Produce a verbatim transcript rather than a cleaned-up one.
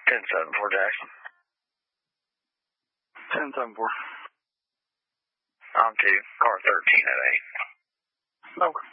ten seven four, Jackson. ten seven four. On to car thirteen at eight. Okay.